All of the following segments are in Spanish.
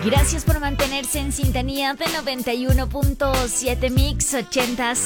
Gracias por mantenerse en sintonía de 91.7 Mix, 80s,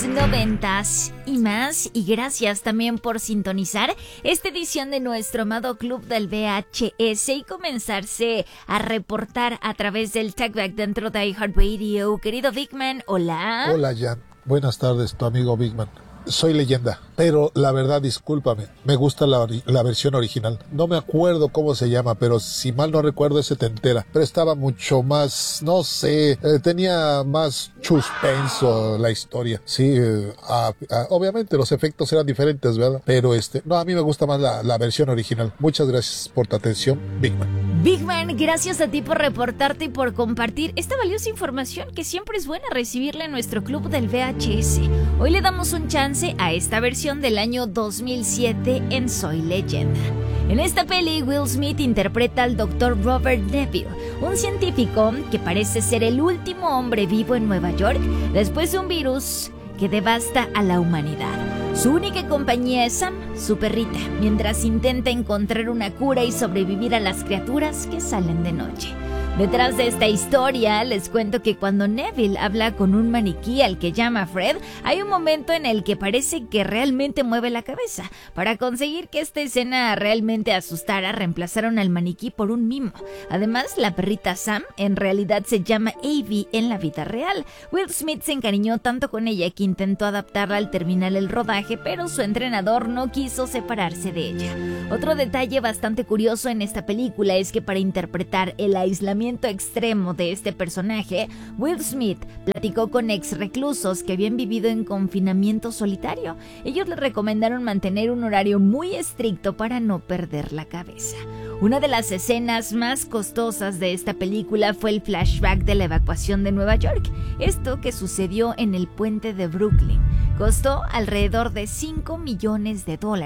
90s y más. Y gracias también por sintonizar esta edición de nuestro amado Club del VHS y comenzarse a reportar a través del Talkback dentro de iHeartRadio. Querido Bigman, hola. Hola, Jan. Buenas tardes, tu amigo Bigman. Soy leyenda, pero la verdad, discúlpame, me gusta la versión original. No me acuerdo cómo se llama, pero si mal no recuerdo es setentera. Pero estaba mucho más, no sé, tenía más suspenso la historia. Sí, obviamente los efectos eran diferentes, ¿verdad? Pero no, a mí me gusta más la versión original. Muchas gracias por tu atención, Bigman. Bigman, gracias a ti por reportarte y por compartir esta valiosa información que siempre es buena recibirla en nuestro Club del VHS. Hoy le damos un chance a esta versión del año 2007 en Soy Leyenda. En esta peli, Will Smith interpreta al Dr. Robert Neville, un científico que parece ser el último hombre vivo en Nueva York después de un virus que devasta a la humanidad. Su única compañía es Sam, su perrita, mientras intenta encontrar una cura y sobrevivir a las criaturas que salen de noche. Detrás de esta historia, les cuento que cuando Neville habla con un maniquí al que llama Fred, hay un momento en el que parece que realmente mueve la cabeza. Para conseguir que esta escena realmente asustara, reemplazaron al maniquí por un mimo. Además, la perrita Sam en realidad se llama Abby en la vida real. Will Smith se encariñó tanto con ella que intentó adaptarla al terminar el rodaje, pero su entrenador no quiso separarse de ella. Otro detalle bastante curioso en esta película es que para interpretar el aislamiento extremo de este personaje, Will Smith platicó con ex reclusos que habían vivido en confinamiento solitario. Ellos le recomendaron mantener un horario muy estricto para no perder la cabeza. Una de las escenas más costosas de esta película fue el flashback de la evacuación de Nueva York, esto que sucedió en el puente de Brooklyn. Costó alrededor de $5 millones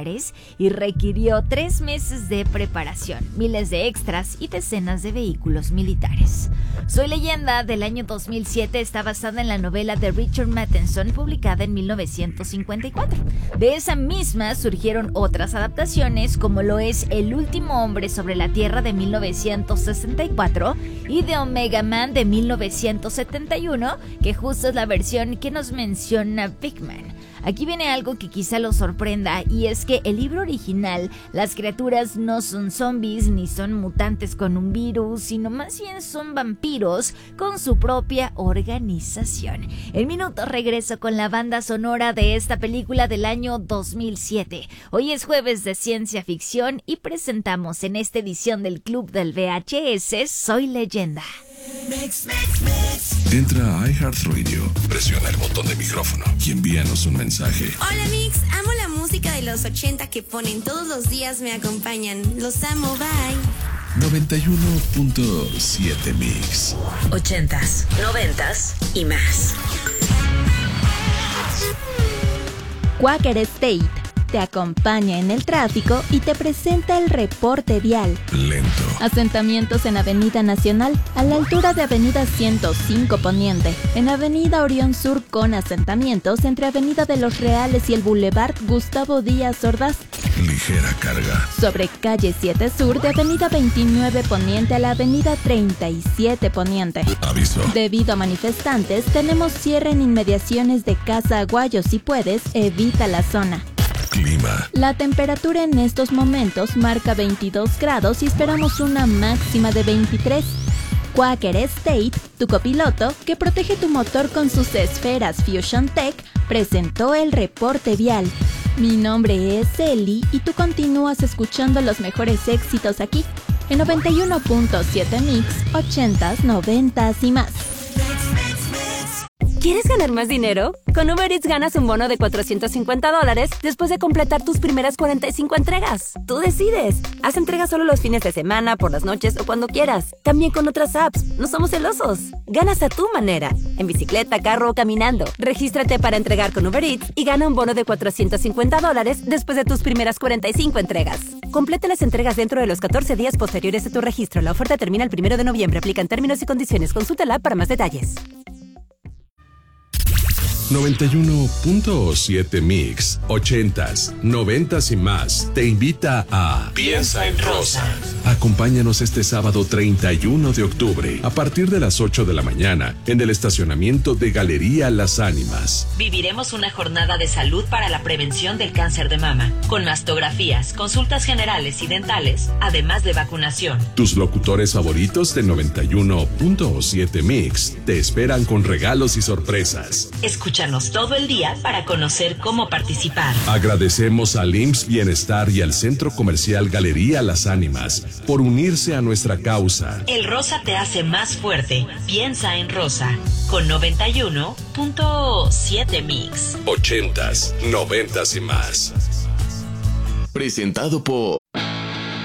y requirió 3 meses de preparación, miles de extras y decenas de vehículos militares. Soy Leyenda del año 2007 está basada en la novela de Richard Matheson publicada en 1954. De esa misma surgieron otras adaptaciones como lo es El último hombre sobre la Tierra de 1964 y The Omega Man de 1971, que justo es la versión que nos menciona Bigman. Aquí viene algo que quizá lo sorprenda, y es que el libro original, las criaturas no son zombies ni son mutantes con un virus, sino más bien son vampiros con su propia organización. En minutos regreso con la banda sonora de esta película del año 2007. Hoy es jueves de ciencia ficción y presentamos en esta edición del Club del VHS Soy Leyenda. Mix. Entra a iHeartRadio, presiona el botón de micrófono y envíanos un mensaje. Hola Mix, amo la música de los 80 que ponen todos los días, me acompañan. Los amo, bye. 91.7 Mix. 80s, 90s y más. Quaker State te acompaña en el tráfico y te presenta el reporte vial. Lento. Asentamientos en Avenida Nacional, a la altura de Avenida 105 Poniente. En Avenida Orión Sur con asentamientos entre Avenida de los Reales y el Boulevard Gustavo Díaz Ordaz. Ligera carga. Sobre Calle 7 Sur de Avenida 29 Poniente a la Avenida 37 Poniente. Aviso. Debido a manifestantes, tenemos cierre en inmediaciones de Casa Aguayo. Si puedes, evita la zona. Clima. La temperatura en estos momentos marca 22 grados y esperamos una máxima de 23. Quaker State, tu copiloto que protege tu motor con sus esferas Fusion Tech, presentó el reporte vial. Mi nombre es Eli y tú continúas escuchando los mejores éxitos aquí, en 91.7 Mix, 80s, 90s y más. ¿Quieres ganar más dinero? Con Uber Eats ganas un bono de $450 después de completar tus primeras 45 entregas. Tú decides. Haz entregas solo los fines de semana, por las noches o cuando quieras. También con otras apps. No somos celosos. Ganas a tu manera. En bicicleta, carro o caminando. Regístrate para entregar con Uber Eats y gana un bono de $450 después de tus primeras 45 entregas. Completa las entregas dentro de los 14 días posteriores a tu registro. La oferta termina el 1 de noviembre. Aplican términos y condiciones. Consulta la app para más detalles. 91.7 Mix, 80s, 90s y más te invita a Piensa en Rosa. Acompáñanos este sábado 31 de octubre a partir de las 8 de la mañana en el estacionamiento de Galería Las Ánimas. Viviremos una jornada de salud para la prevención del cáncer de mama, con mastografías, consultas generales y dentales, además de vacunación. Tus locutores favoritos de 91.7 Mix te esperan con regalos y sorpresas. Escúchanos todo el día para conocer cómo participar. Agradecemos al IMSS Bienestar y al Centro Comercial Galería Las Ánimas por unirse a nuestra causa. El rosa te hace más fuerte. Piensa en Rosa, con 91.7 Mix. 80s, 90s y más. Presentado por